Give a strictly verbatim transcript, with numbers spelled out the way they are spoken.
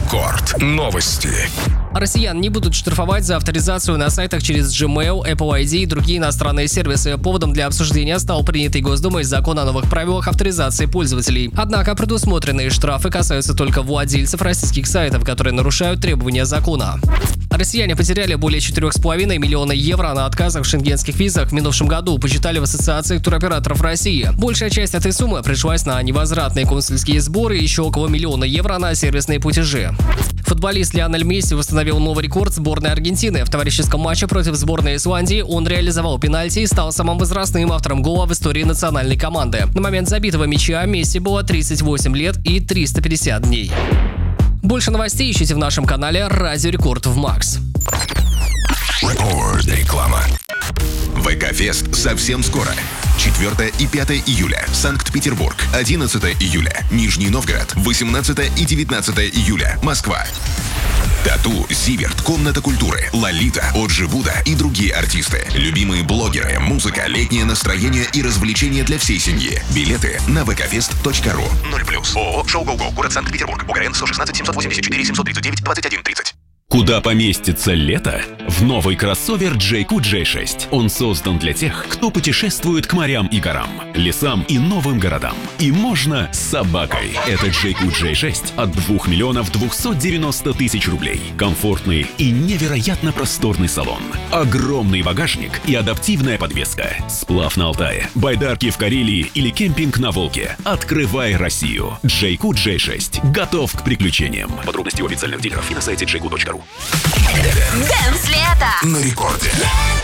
Рекорд. Новости. Россиян не будут штрафовать за авторизацию на сайтах через Gmail, Apple ай ди и другие иностранные сервисы. Поводом для обсуждения стал принятый Госдумой закон о новых правилах авторизации пользователей. Однако предусмотренные штрафы касаются только владельцев российских сайтов, которые нарушают требования закона. Россияне потеряли более четыре с половиной миллиона евро на отказах в шенгенских визах в минувшем году, посчитали в Ассоциации туроператоров России. Большая часть этой суммы пришлась на невозвратные консульские сборы и еще около миллиона евро на сервисные платежи. Футболист Лионель Месси установил новый рекорд сборной Аргентины. В товарищеском матче против сборной Исландии он реализовал пенальти и стал самым возрастным автором гола в истории национальной команды. На момент забитого мяча Месси было тридцать восемь лет и триста пятьдесят дней. Больше новостей ищите в нашем канале Радио Рекорд в Макс. Реклама. ВК-фест совсем скоро. четвёртое и пятое июля. Санкт-Петербург. одиннадцатое июля. Нижний Новгород. восемнадцатое и девятнадцатое июля. Москва. Тату, Зиверт, Комната культуры, Лолита, Оджи Буда и другие артисты. Любимые блогеры, музыка, летнее настроение и развлечения для всей семьи. Билеты на вэ ка фест точка ру. ноль плюс. ООО «Шоу Гоу Гоу», город Санкт-Петербург. УГРН сто шестнадцать семьсот восемьдесят четыре семьсот тридцать девять двадцать один тридцать. Куда поместится лето? В новый кроссовер джей кью джей шесть. Он создан для тех, кто путешествует к морям и горам, лесам и новым городам. И можно с собакой. Это джей кью джей шесть от двух миллионов двухсот девяноста тысяч рублей. Комфортный и невероятно просторный салон. Огромный багажник и адаптивная подвеска. Сплав на Алтае, байдарки в Карелии или кемпинг на Волге. Открывай Россию. джей кью джей шесть. Готов к приключениям. Подробности у официальных дилеров и на сайте джей кью точка ру. Дэнс лето На рекорде.